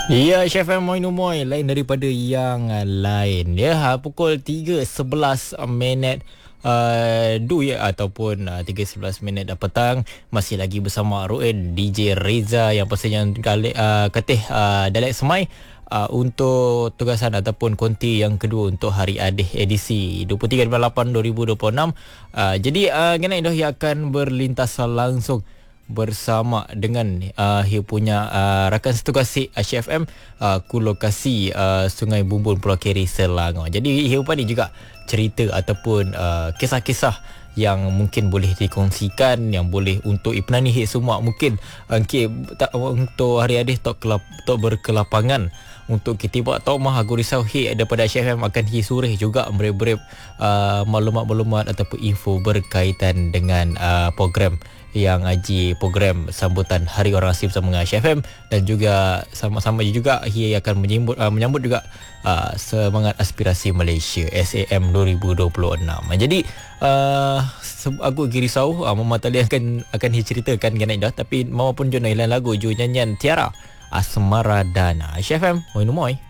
Ya, Chef M Moin Umoy lain daripada yang lain. Ya, pukul 3.11 minit ataupun 3.11 minit petang masih lagi bersama Ruin DJ Reza yang pastinya ketih Dialek Semai untuk tugasan ataupun konti yang kedua untuk Hari Adih edisi 23/8/2026. Jadi genai dah yang akan berlintas langsung bersama dengan dia punya rakan satu kasih Chef M ku lokasi Sungai Bumbun Pulau Keri Selangor. Jadi dia ni juga cerita ataupun kisah-kisah yang mungkin boleh dikongsikan, yang boleh untuk ipnani semua mungkin tak untuk hari adih tok berkelapangan untuk kita buat tahu mah aku risau daripada Chef M akan sore juga berep maklumat-maklumat ataupun info berkaitan dengan program yang program sambutan Hari Orang Asli bersama dengan Chef M, dan juga sama-sama juga ia akan menyambut juga semangat aspirasi Malaysia SAM 2026. Jadi aku risau Mama Tali akan ceritakan ganai dah, tapi maupun jona lagu nyanyian Tiara Asmara Dana. Chef M, moin moy.